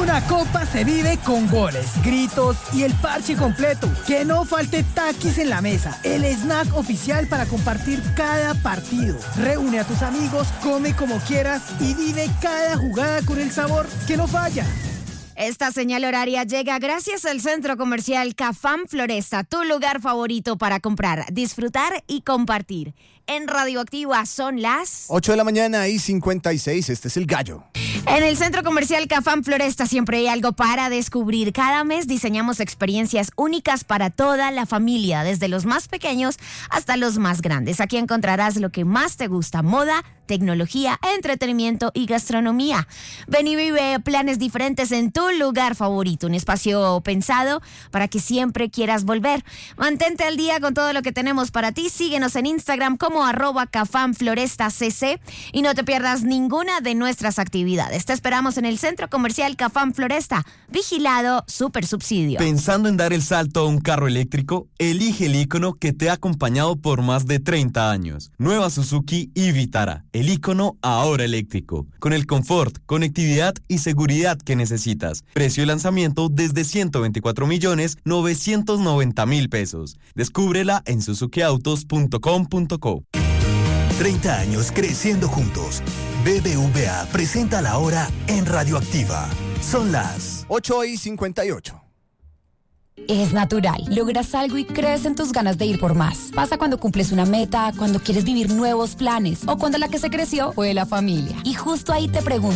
Una copa se vive con goles, gritos y el parche completo. Que no falte Takis en la mesa, el snack oficial para compartir cada partido. Reúne a tus amigos, come como quieras y vive cada jugada con el sabor que no falla. Esta señal horaria llega gracias al Centro Comercial Cafam Floresta, tu lugar favorito para comprar, disfrutar y compartir. En Radioactiva son las 8 de la mañana y 56, este es El Gallo. En el Centro Comercial Cafam Floresta siempre hay algo para descubrir. Cada mes diseñamos experiencias únicas para toda la familia, desde los más pequeños hasta los más grandes. Aquí encontrarás lo que más te gusta: moda, tecnología, entretenimiento y gastronomía. Ven y vive planes diferentes en tu lugar favorito, un espacio pensado para que siempre quieras volver. Mantente al día con todo lo que tenemos para ti. Síguenos en Instagram como @CafamFlorestaCC y no te pierdas ninguna de nuestras actividades. Te esperamos en el Centro Comercial Cafam Floresta. Vigilado Supersubsidio. ¿Pensando en dar el salto a un carro eléctrico? Elige el ícono que te ha acompañado por más de 30 años. Nueva Suzuki Vitara. El ícono ahora eléctrico, con el confort, conectividad y seguridad que necesitas. Precio de lanzamiento desde 124.990.000 pesos. Descúbrela en suzukiautos.com.co. 30 años creciendo juntos. BBVA presenta la hora en Radioactiva. Son las 8 y 58. Es natural. Logras algo y crees en tus ganas de ir por más. Pasa cuando cumples una meta, cuando quieres vivir nuevos planes o cuando la que se creció fue la familia. Y justo ahí te pregunto,